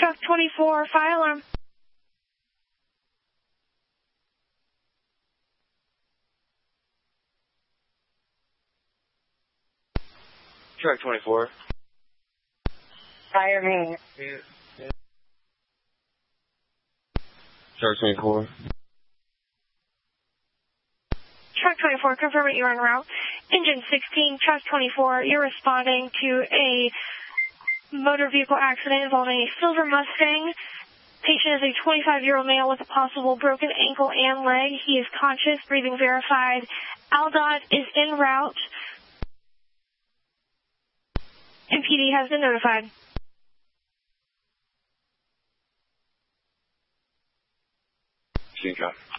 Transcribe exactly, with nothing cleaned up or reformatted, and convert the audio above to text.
Truck twenty-four, fire alarm. Truck twenty-four. Fire me. Yeah. Truck twenty-four. Truck twenty-four, confirm that you're en route. Engine sixteen, Truck twenty-four, you're responding to a motor vehicle accident involving a silver Mustang. Patient is a twenty-five-year-old male with a possible broken ankle and leg. He is conscious, breathing verified. ALDOT is en route. M P D has been notified. Machine shop.